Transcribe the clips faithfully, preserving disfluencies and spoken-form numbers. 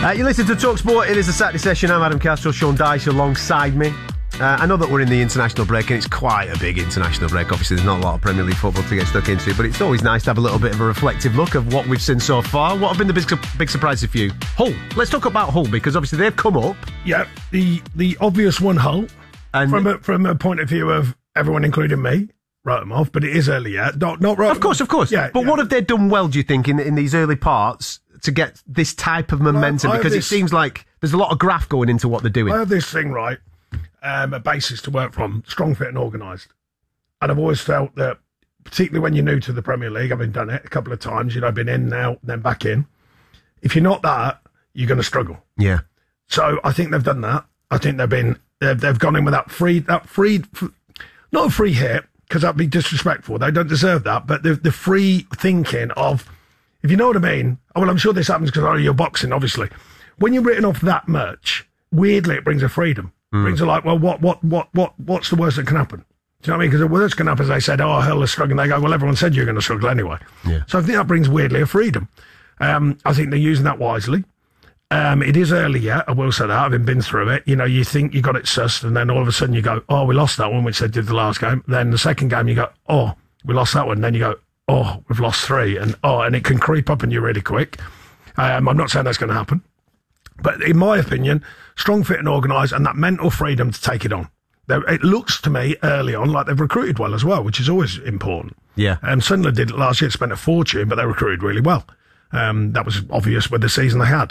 Uh, you listen to TalkSport. It is a Saturday session. I'm Adam Castro, Sean Dyche alongside me. Uh, I know that we're in the international break, and it's quite a big international break. Obviously, there's not a lot of Premier League football to get stuck into, but it's always nice to have a little bit of a reflective look of what we've seen so far. What have been the big, big surprises for you? Hull. Let's talk about Hull, because obviously they've come up. Yeah, the the obvious one, Hull, and from a, from a point of view of everyone, including me, wrote them off, but it is early yet. Not, not right. Of course, of course. Yeah, but yeah. What have they done well, do you think, in, in these early parts to get this type of momentum? Well, because this, it seems like there's a lot of graft going into what they're doing. I have this thing, right, um, a basis to work from, strong, fit and organised. And I've always felt that, particularly when you're new to the Premier League, I've been done it a couple of times, you know, been in and out, then back in. If you're not that, you're going to struggle. Yeah. So I think they've done that. I think they've been, they've, they've gone in with that free, that free, not a free hit, because that'd be disrespectful. They don't deserve that. But the the free thinking of, if you know what I mean, oh, well, I'm sure this happens because oh, you're boxing, obviously. When you're written off that much, weirdly, it brings a freedom. Mm. It brings a like, well, what, what, what, what, what's the worst that can happen? Do you know what I mean? Because the worst can happen is they said, oh, Hull is struggling. They go, well, everyone said you're going to struggle anyway. Yeah. So I think that brings weirdly a freedom. Um, I think they're using that wisely. Um, it is early yet, I will say that, having been through it. You know, you think you got it sussed, and then all of a sudden you go, oh, we lost that one, which they did the last game. Then the second game you go, oh, we lost that one. Then you go, oh, we've lost three. And oh, and it can creep up on you really quick. Um, I'm not saying that's going to happen. But in my opinion, strong, fit and organised, and that mental freedom to take it on. They're, it looks to me early on like they've recruited well as well, which is always important. Yeah. Um, Sunderland did it last year, spent a fortune, but they recruited really well. Um, that was obvious with the season they had.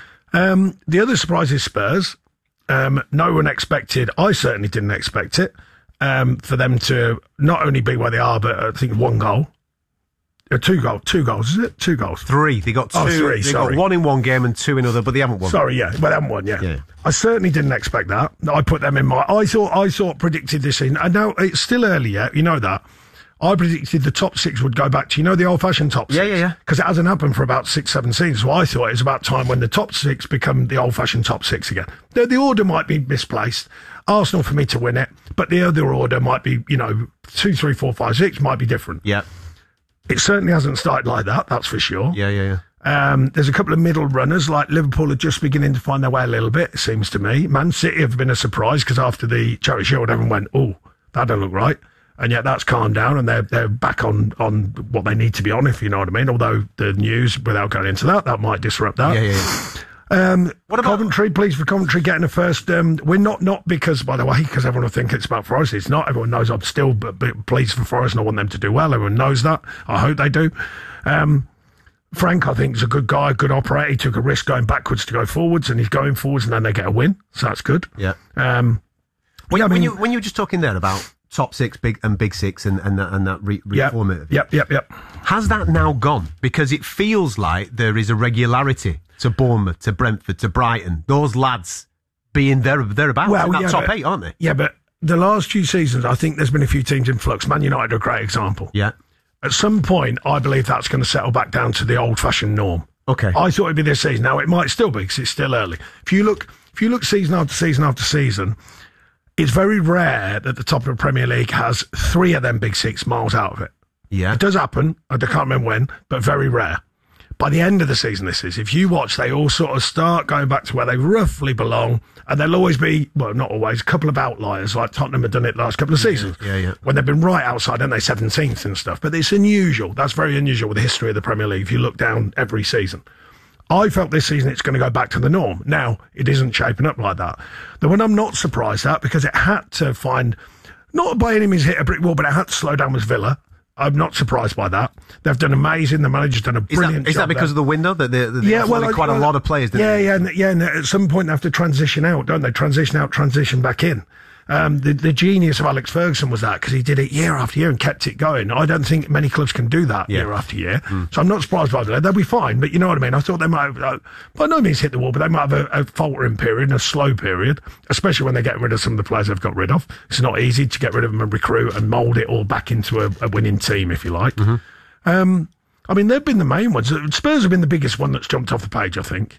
Um, the other surprise is Spurs. Um, no one expected, I certainly didn't expect it, um, for them to not only be where they are, but I think one goal. Uh, two goals, two goals, is it? Two goals. Three. They got two. Oh, three, they sorry. got one in one game and two in other, but they haven't won. Sorry, yeah. Well, they haven't won, yeah. yeah. I certainly didn't expect that. I put them in my, I thought, I thought predicted this in, and now it's still early yet, you know that. I predicted the top six would go back to, you know, the old-fashioned top six? Yeah, yeah, yeah. Because it hasn't happened for about six, seven seasons. So I thought it was about time when the top six become the old-fashioned top six again. The, the order might be misplaced. Arsenal for me to win it, but the other order might be, you know, two, three, four, five, six might be different. Yeah. It certainly hasn't started like that, that's for sure. Yeah, yeah, yeah. Um, there's a couple of middle runners, like Liverpool are just beginning to find their way a little bit, it seems to me. Man City have been a surprise because after the Charity Shield, everyone went, oh, that don't look right. And yet that's calmed down and they're they're back on, on what they need to be on, if you know what I mean. Although the news, without going into that, that might disrupt that. Yeah, yeah, yeah. Um, what about Coventry? Pleased for Coventry getting a first. Um, we're not not because, by the way, because everyone will think it's about Forest. It's not. Everyone knows I'm still but, but pleased for Forest and I want them to do well. Everyone knows that. I hope they do. Um, Frank, I think, is a good guy, good operator. He took a risk going backwards to go forwards, and he's going forwards, and then they get a win. So that's good. Yeah. Um, when, yeah, I mean, when you when you were just talking there about top six, big and big six, and and that, and that re- reform yep, of it. Yep, yep, yep. Has that now gone? Because it feels like there is a regularity to Bournemouth, to Brentford, to Brighton. Those lads being there, thereabouts well, in that yeah, top but, eight, aren't they? Yeah, but the last few seasons, I think there's been a few teams in flux. Man United are a great example. Yeah. At some point, I believe that's going to settle back down to the old-fashioned norm. Okay. I thought it'd be this season. Now it might still be because it's still early. If you look, if you look season after season after season. It's very rare that the top of the Premier League has three of them big six miles out of it. Yeah. It does happen. I can't remember when, but very rare. By the end of the season, this is, if you watch, they all sort of start going back to where they roughly belong, and there'll always be, well, not always, a couple of outliers, like Tottenham have done it the last couple of seasons. Yeah, yeah. yeah. When they've been right outside, and they seventeenth and stuff. But it's unusual. That's very unusual with the history of the Premier League, if you look down every season. I felt this season it's going to go back to the norm. Now, it isn't shaping up like that. The one I'm not surprised at, because it had to find, not by any means hit a brick wall, but it had to slow down, was Villa. I'm not surprised by that. They've done amazing. The manager's done a brilliant is that, is job. Is that because there. of the window? That they, they yeah, well, quite well, a lot of players. Yeah, they? yeah, and, yeah. And at some point they have to transition out, don't they? Transition out, transition back in. Um, the, the genius of Alex Ferguson was that because he did it year after year and kept it going. I don't think many clubs can do that yeah. year after year. Mm. So I'm not surprised by that. They'll be fine, but you know what I mean? I thought they might have, uh, by no means hit the wall, but they might have a, a faltering period and a slow period, especially when they get rid of some of the players they've got rid of. It's not easy to get rid of them and recruit and mould it all back into a, a winning team, if you like. Mm-hmm. Um, I mean, they've been the main ones. Spurs have been the biggest one that's jumped off the page, I think.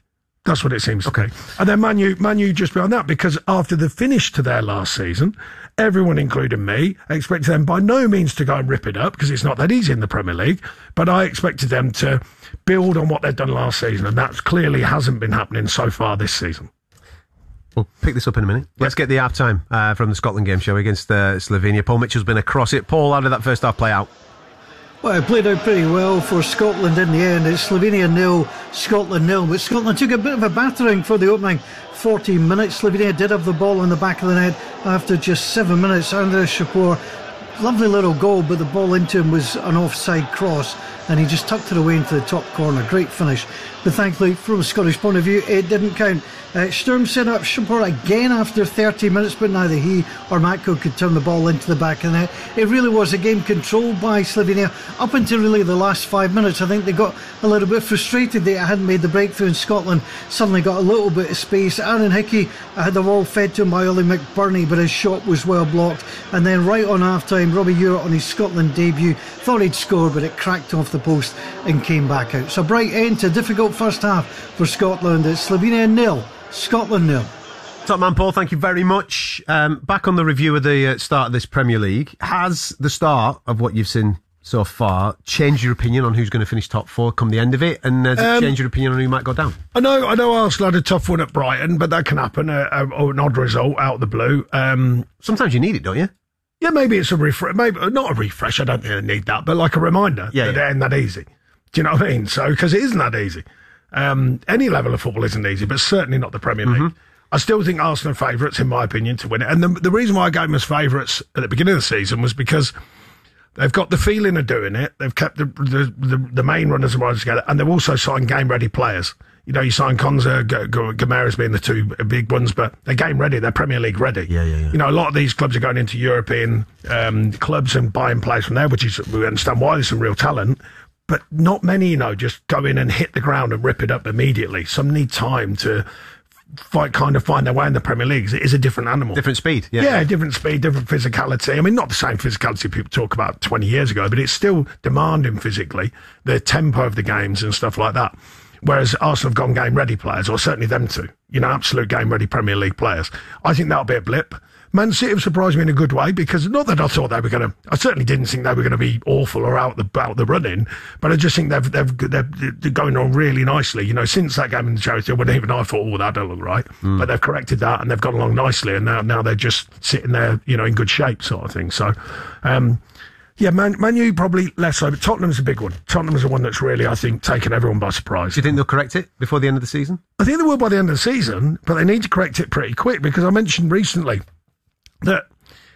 That's what it seems Okay. to be. And then Man U, Man U just beyond that, because after the finish to their last season, everyone, including me, expected them by no means to go and rip it up, because it's not that easy in the Premier League, but I expected them to build on what they'd done last season, and that clearly hasn't been happening so far this season. We'll pick this up in a minute. Let's get the half-time uh, from the Scotland game, shall we, against uh, Slovenia. Paul Mitchell's been across it. Paul, how did that first half play out? Well, it played out pretty well for Scotland in the end. It's Slovenia nil, Scotland nil. But Scotland took a bit of a battering for the opening fourteen minutes. Slovenia did have the ball in the back of the net after just seven minutes. Andres Shapur, lovely little goal, but the ball into him was an offside cross, and he just tucked it away into the top corner. Great finish. But thankfully, from a Scottish point of view, it didn't count. Uh, Sturm set up Shapur again after thirty minutes, but neither he or Matko could turn the ball into the back of the net. It really was a game controlled by Slovenia up until really the last five minutes. I think they got a little bit frustrated they hadn't made the breakthrough, and Scotland suddenly got a little bit of space. Aaron Hickey had the ball fed to him by Ollie McBurney, but his shot was well blocked. And then right on half-time, Robbie Ewart on his Scotland debut thought he'd score, but it cracked off the post and came back out. So bright end to a difficult first half for Scotland. It's Slovenia nil, Scotland nil. Top man Paul, thank you very much. Um, back on the review of the uh, start of this Premier League, has the start of what you've seen so far changed your opinion on who's going to finish top four come the end of it, and has Um, it changed your opinion on who might go down? I know, I know Arsenal had a tough one at Brighton, but that can happen, uh, uh, or an odd result out of the blue. Um, Sometimes you need it, don't you? yeah, maybe it's a refresh, maybe not a refresh, I don't think I need that, but like a reminder Yeah, that yeah. it ain't that easy. Do you know what I mean? So, because it isn't that easy. Um, any level of football isn't easy, but certainly not the Premier League. Mm-hmm. I still think Arsenal are favourites, in my opinion, to win it. And the, the reason why I gave them as favourites at the beginning of the season was because they've got the feeling of doing it. They've kept the the, the, the main runners and riders together, and they've also signed game-ready players. You know, you sign Konza, G- G- Gamera being the two big ones, but they're game-ready. They're Premier League ready. Yeah, yeah, yeah. You know, a lot of these clubs are going into European um, clubs and buying players from there, which is, we understand why there's some real talent. But not many, you know, just go in and hit the ground and rip it up immediately. Some need time to fight, kind of find their way in the Premier League. It is a different animal. Different speed, yeah. Yeah, different speed, different physicality. I mean, not the same physicality people talk about twenty years ago, but it's still demanding physically, the tempo of the games and stuff like that. Whereas Arsenal have gone game-ready players, or certainly them two, you know, absolute game-ready Premier League players. I think that'll be a blip. Man City have surprised me in a good way, because not that I thought they were going to, I certainly didn't think they were going to be awful or out the out the running, but I just think they've, they've, they're, they're going on really nicely. You know, since that game in the Charity, when even I thought, oh, that don't look right, mm. but they've corrected that and they've gone along nicely, and now, now they're just sitting there, you know, in good shape sort of thing. So, um, yeah, Man, Man U probably less so, but Tottenham's a big one. Tottenham's the one that's really, I think, taken everyone by surprise. Do you think they'll correct it before the end of the season? I think they will by the end of the season, but they need to correct it pretty quick, because I mentioned recently that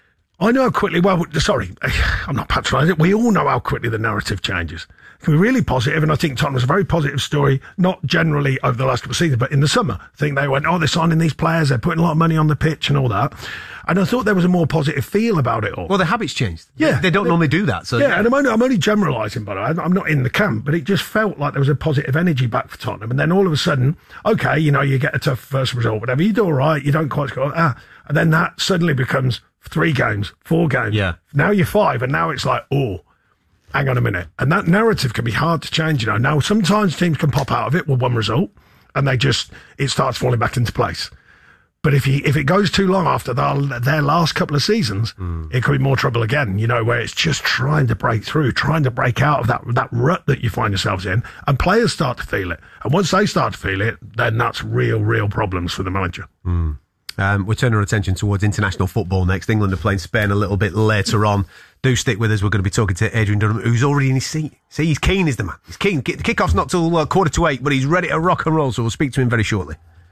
I know how quickly, well, sorry, I'm not patronising it. We all know how quickly the narrative changes. It can be really positive, and I think Tottenham's a very positive story, not generally over the last couple of seasons, but in the summer. I think they went, oh, they're signing these players, they're putting a lot of money on the pitch and all that. And I thought there was a more positive feel about it all. Well, the habits changed. Yeah. They, they don't They- normally do that. So Yeah, and I'm only, I'm only generalising, by the way. I'm- I'm not in the camp, but it just felt like there was a positive energy back for Tottenham. And then all of a sudden, okay, you know, you get a tough first result, whatever, you do all right, you don't quite score, ah, and then that suddenly becomes three games, four games. Yeah. Now you're five, and now it's like, oh, hang on a minute. And that narrative can be hard to change, you know. Now, sometimes teams can pop out of it with one result, and they just, it starts falling back into place. But if you, if it goes too long after their, their last couple of seasons, mm. it could be more trouble again, you know, where it's just trying to break through, trying to break out of that, that rut that you find yourselves in, and players start to feel it. And once they start to feel it, then that's real, real problems for the manager. Mm. Um, we're turning our attention towards international football next. England are playing Spain a little bit later on. Do stick with us. We're going to be talking to Adrian Dunham, who's already in his seat. See, he's keen, is the man. He's keen. The kick-off's not till uh, quarter to eight, but he's ready to rock and roll, so we'll speak to him very shortly.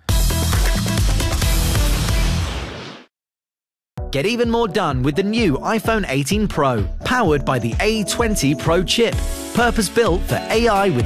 Get even more done with the new iPhone eighteen Pro, powered by the A twenty Pro chip. Purpose-built for A I with